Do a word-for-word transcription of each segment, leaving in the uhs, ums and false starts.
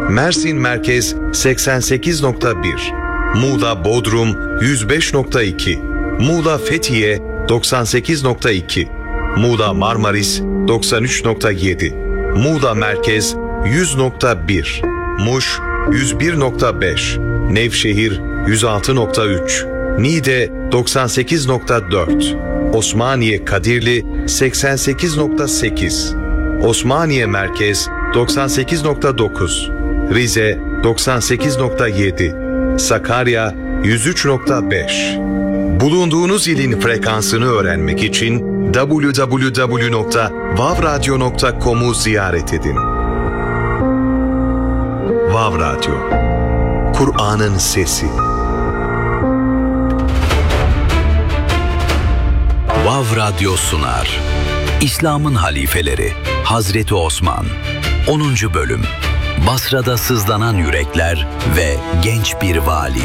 Mersin Merkez seksen sekiz nokta bir, Muğla Bodrum yüz beş nokta iki, Muğla Fethiye doksan sekiz nokta iki, Muğla Marmaris doksan üç nokta yedi, Muğla Merkez yüz nokta bir, Muş yüz bir nokta beş, Nevşehir yüz altı nokta üç, Niğde doksan sekiz nokta dört, Osmaniye Kadirli seksen sekiz nokta sekiz, Osmaniye Merkez doksan sekiz nokta dokuz, Rize doksan sekiz nokta yedi, Sakarya yüz üç nokta beş. Bulunduğunuz ilin frekansını öğrenmek için double-u double-u double-u nokta vav radyo nokta com'u ziyaret edin. Vav Radyo, Kur'an'ın sesi. Vav Radyo sunar. İslam'ın halifeleri Hazreti Osman onuncu bölüm. Basra'da sızlanan yürekler ve genç bir vali.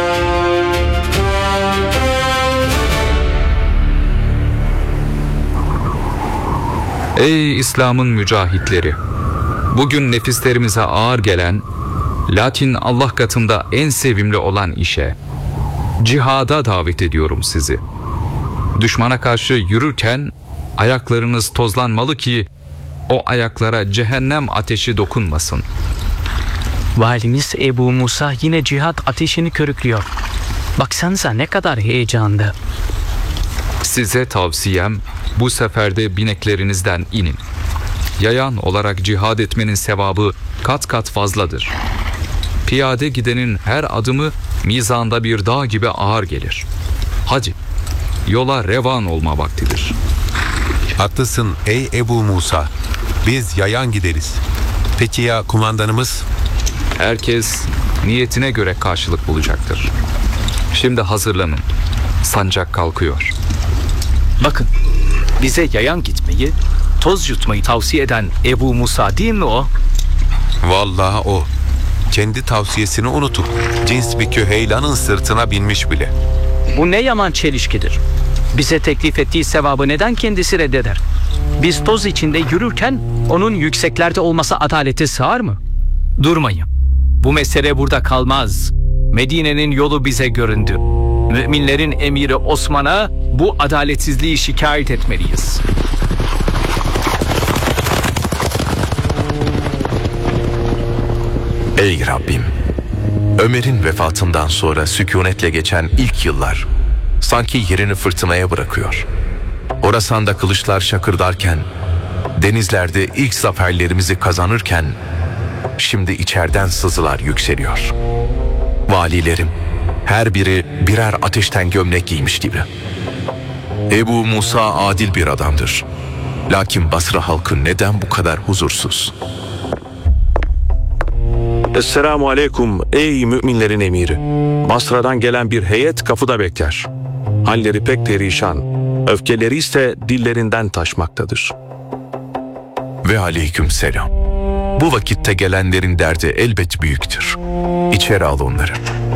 Ey İslam'ın mücahitleri! Bugün nefislerimize ağır gelen, lakin Allah katında en sevimli olan işe, cihada davet ediyorum sizi. Düşmana karşı yürürken ayaklarınız tozlanmalı ki o ayaklara cehennem ateşi dokunmasın. Valimiz Ebu Musa yine cihat ateşini körüklüyor. Baksanıza ne kadar heyecanlı. Size tavsiyem, bu seferde bineklerinizden inin. Yayan olarak cihad etmenin sevabı kat kat fazladır. Piyade gidenin her adımı mizanda bir dağ gibi ağır gelir. Hadi, yola revan olma vaktidir. Haklısın ey Ebu Musa. Biz yayan gideriz. Peki ya kumandanımız? Herkes niyetine göre karşılık bulacaktır. Şimdi hazırlanın. Sancak kalkıyor. Bakın, bize yayan gitmeyi, toz yutmayı tavsiye eden Ebu Musa değil mi o? Vallahi o. Kendi tavsiyesini unutup cins bir küheylanın sırtına binmiş bile. Bu ne yaman çelişkidir. Bize teklif ettiği sevabı neden kendisi reddeder? Biz toz içinde yürürken onun yükseklerde olması adalete sığar mı? Durmayın. Bu mesele burada kalmaz. Medine'nin yolu bize göründü. Müminlerin emiri Osman'a bu adaletsizliği şikayet etmeliyiz. Ey Rabbim! Ömer'in vefatından sonra sükunetle geçen ilk yıllar sanki yerini fırtınaya bırakıyor. Horasan'da kılıçlar şakırdarken, denizlerde ilk zaferlerimizi kazanırken, şimdi içeriden sızılar yükseliyor. Valilerim, her biri birer ateşten gömlek giymiş gibi. Ebu Musa adil bir adamdır. Lakin Basra halkı neden bu kadar huzursuz? Esselamu aleyküm ey müminlerin emiri. Basra'dan gelen bir heyet kapıda bekler. Halleri pek perişan, öfkeleri ise dillerinden taşmaktadır. Ve aleyküm selam. Bu vakitte gelenlerin derdi elbet büyüktür. İçeri al onları.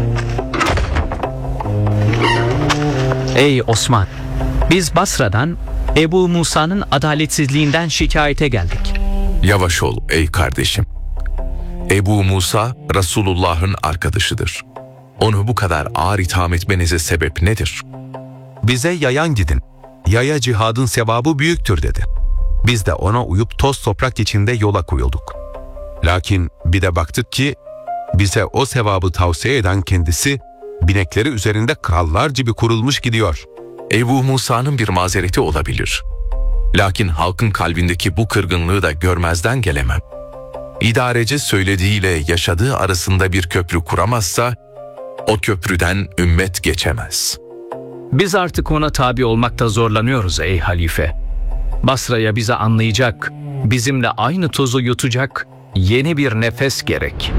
Ey Osman! Biz Basra'dan Ebu Musa'nın adaletsizliğinden şikayete geldik. Yavaş ol ey kardeşim. Ebu Musa Resulullah'ın arkadaşıdır. Onu bu kadar ağır itham etmenize sebep nedir? Bize yayan gidin. Yaya cihadın sevabı büyüktür dedi. Biz de ona uyup toz toprak içinde yola koyulduk. Lakin bir de baktık ki bize o sevabı tavsiye eden kendisi binekleri üzerinde krallar gibi kurulmuş gidiyor. Ebu Musa'nın bir mazereti olabilir. Lakin halkın kalbindeki bu kırgınlığı da görmezden gelemem. İdareci söylediğiyle yaşadığı arasında bir köprü kuramazsa, o köprüden ümmet geçemez. Biz artık ona tabi olmakta zorlanıyoruz ey halife. Basra'ya bizi anlayacak, bizimle aynı tozu yutacak yeni bir nefes gerek.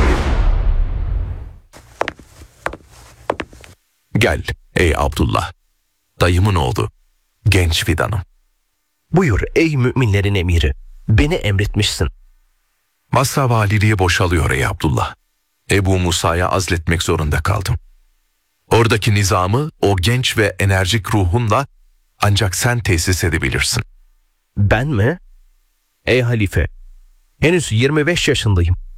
Gel ey Abdullah, dayımın oğlu, genç fidanım. Buyur ey müminlerin emiri, beni emretmişsin. Basra valiliği boşalıyor ey Abdullah. Ebu Musa'ya azletmek zorunda kaldım. Oradaki nizamı o genç ve enerjik ruhunla ancak sen tesis edebilirsin. Ben mi? Ey halife, henüz yirmi beş yaşındayım.